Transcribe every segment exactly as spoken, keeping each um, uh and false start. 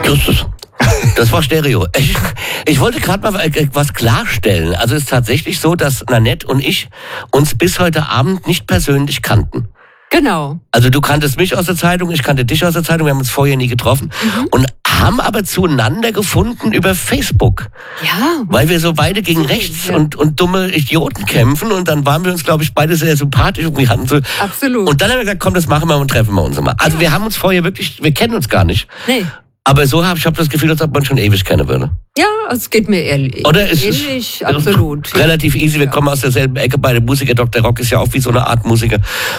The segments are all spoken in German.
Justus. Das war Stereo. Ich, ich wollte gerade mal was klarstellen. Also es ist tatsächlich so, dass Nanette und ich uns bis heute Abend nicht persönlich kannten. Genau. Also du kanntest mich aus der Zeitung, ich kannte dich aus der Zeitung, wir haben uns vorher nie getroffen mhm. und haben aber zueinander gefunden über Facebook. Ja. Weil wir so beide gegen rechts ja. und, und dumme Idioten kämpfen und dann waren wir uns, glaube ich, beide sehr sympathisch und wir hatten so. Absolut. Und dann haben wir gesagt, komm, das machen wir und treffen wir uns mal. Also ja. wir haben uns vorher wirklich, wir kennen uns gar nicht. Nee. Aber so habe ich hab das Gefühl, als ob man schon ewig kennen würde. Ja, es geht mir ehrlich. Oder ist ähnlich, es absolut. Relativ easy, wir ja. kommen aus derselben Ecke, beide Musiker. Doktor Rock ist ja auch wie so eine Art Musiker.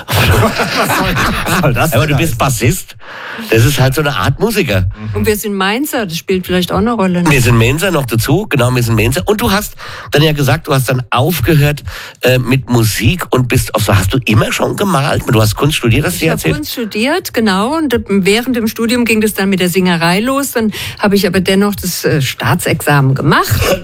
Was soll, was soll das Aber du bist Bassist. Das ist halt so eine Art Musiker. Und wir sind Mainzer, das spielt vielleicht auch eine Rolle. Ne? Wir sind Mainzer noch dazu, genau, wir sind Mainzer. Und du hast dann ja gesagt, du hast dann aufgehört äh, mit Musik und bist auch so, hast du immer schon gemalt? Du hast Kunst studiert, hast du Ich erzählt? Ich habe Kunst studiert, genau. Und während dem Studium ging das dann mit der Singerei los. Dann habe ich aber dennoch das äh, Staatsexamen gemacht.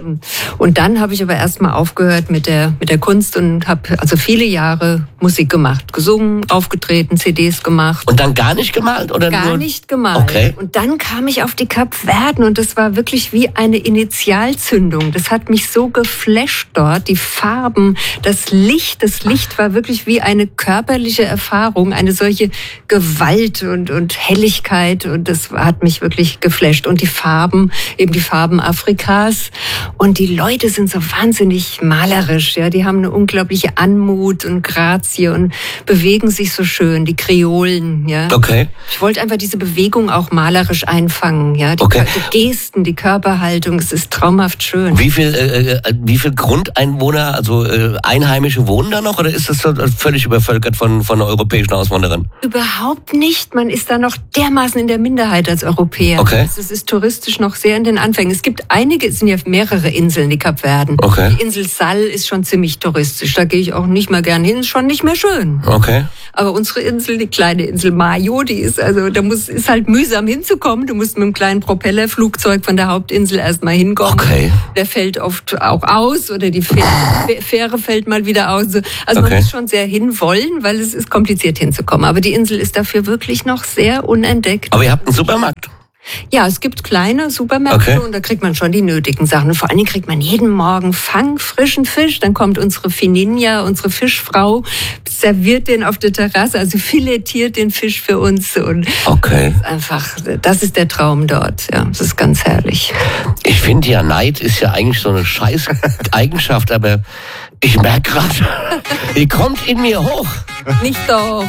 Und dann habe ich aber erstmal aufgehört mit der, mit der Kunst und habe also viele Jahre Musik gemacht. Gesungen, aufgetreten, C Ds gemacht. Und dann gar nicht gemalt? Oder gar nur? nicht gemalt. Okay. Und dann kam ich auf die Kapverden und das war wirklich wie eine Initialzündung. Das hat mich so geflasht dort. Die Farben, das Licht. Das Licht war wirklich wie eine körperliche Erfahrung. Eine solche Gewalt und, und Helligkeit. Und das hat mich wirklich geflasht. Und die Farben, eben die Farben Afrikas. Und die Leute sind so wahnsinnig malerisch. Ja, die haben eine unglaubliche Anmut und Grazie und bewegen sich so schön. Die Kreolen. Ja. Okay. Ich wollte einfach diese Bewegung auch malerisch einfangen. Ja, die, okay. die Gesten, die Körperhaltung. Es ist traumhaft schön. Wie viel, äh, wie viel Grundeinwohner, also äh, Einheimische wohnen da noch? Oder ist das so völlig übervölkert von von europäischen Auswanderern? Überhaupt nicht. Man ist da noch dermaßen in der Minderheit als Europäer. Okay. Es ist touristisch noch sehr in den Anfängen. Es gibt einige, es sind ja mehrere Inseln, die Kapverden. Okay. Die Insel Sal ist schon ziemlich touristisch. Da gehe ich auch nicht mehr gern hin. Ist schon nicht mehr schön. Okay. Aber unsere Insel, die kleine Insel Mayo, die ist also, da muss ist halt mühsam hinzukommen. Du musst mit einem kleinen Propellerflugzeug von der Hauptinsel erstmal hinkommen. Okay. Der fällt oft auch aus oder die Fähre, Fähre fällt mal wieder aus. Also okay. man muss schon sehr hinwollen, weil es ist kompliziert hinzukommen. Aber die Insel ist dafür wirklich noch sehr unentdeckt. Aber ihr habt einen Supermarkt? Ja, es gibt kleine Supermärkte okay. und da kriegt man schon die nötigen Sachen. Und vor allen Dingen kriegt man jeden Morgen fangfrischen Fisch. Dann kommt unsere Fininja, unsere Fischfrau, serviert den auf der Terrasse, also filetiert den Fisch für uns. Und okay. Das ist einfach, das ist der Traum dort. Ja, das ist ganz herrlich. Ich finde ja, Neid ist ja eigentlich so eine scheiß Eigenschaft, aber ich merke gerade, die kommt in mir hoch. Nicht doch.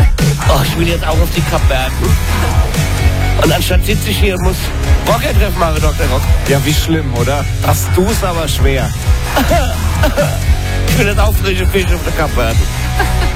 Oh, ich will jetzt auch auf die Kapverden. Und anstatt sitze ich hier und muss Rocker-Treffen machen, Doktor Rock. Ja, wie schlimm, oder? Hast du's aber schwer. Ich will jetzt auch frische Fische auf der Kapverden.